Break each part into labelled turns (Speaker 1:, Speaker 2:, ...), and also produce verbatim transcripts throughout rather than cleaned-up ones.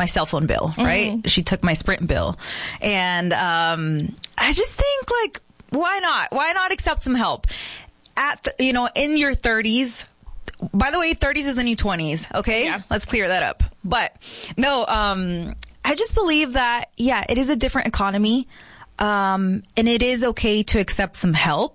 Speaker 1: my cell phone bill, right? Mm-hmm. She took my Sprint bill. And um, I just think, like, why not? Why not accept some help? At the, you know, in your thirties, by the way, thirties is the new twenties, okay? Yeah. Let's clear that up. But, no, um, I just believe that, yeah, it is a different economy. Um, and it is okay to accept some help.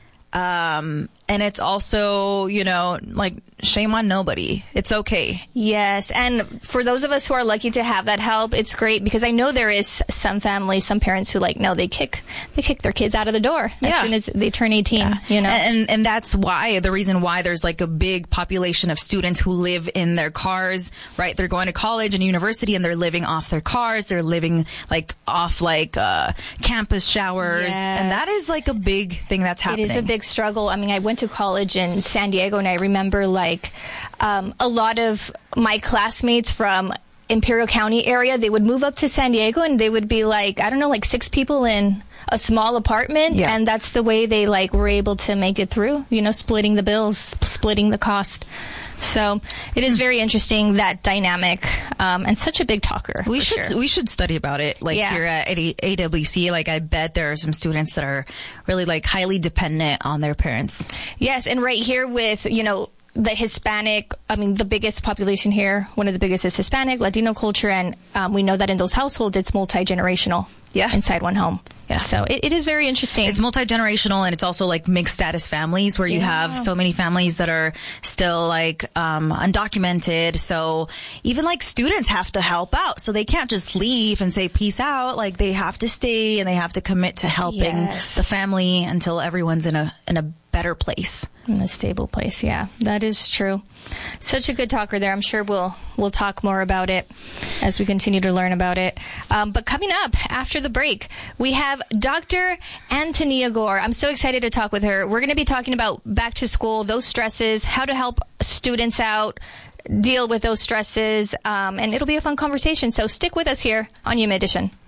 Speaker 1: Um, and it's also, you know, like, shame on nobody. It's okay.
Speaker 2: Yes. And for those of us who are lucky to have that help, it's great because I know there is some families, some parents who like, no, they kick, they kick their kids out of the door as yeah. soon as they turn eighteen, yeah. you know?
Speaker 1: And, and that's why, the reason why there's like a big population of students who live in their cars, right? They're going to college and university and they're living off their cars. They're living like off like, uh, campus showers. Yes. And that is like a big thing that's happening.
Speaker 2: It is a big struggle. I mean, I went to college in San Diego and I remember like, Like um, a lot of my classmates from Imperial County area, they would move up to San Diego and they would be like, I don't know, like six people in a small apartment. Yeah. And that's the way they like were able to make it through, you know, splitting the bills, splitting the cost. So it is very interesting, that dynamic, um, and such a big talker.
Speaker 1: We should
Speaker 2: sure.
Speaker 1: we should study about it. Like yeah. here at A W C, like I bet there are some students that are really like highly dependent on their parents.
Speaker 2: Yes, and right here with, you know, the Hispanic, I mean, the biggest population here, one of the biggest is Hispanic, Latino culture, and um, we know that in those households, it's multi-generational
Speaker 1: yeah.
Speaker 2: inside one home. Yeah. So it, it is very interesting.
Speaker 1: It's multi-generational, and it's also like mixed status families where you yeah. have so many families that are still like um, undocumented. So even like students have to help out. So they can't just leave and say peace out. Like they have to stay and they have to commit to helping yes. the family until everyone's in a in a better place.
Speaker 2: In a stable place, yeah. That is true. Such a good talker there. I'm sure we'll we'll talk more about it as we continue to learn about it. Um, but coming up after the break, we have Doctor Antonia Gore. I'm so excited to talk with her. We're going to be talking about back to school, those stresses, how to help students out, deal with those stresses, um, and it'll be a fun conversation. So stick with us here on U M A Edition.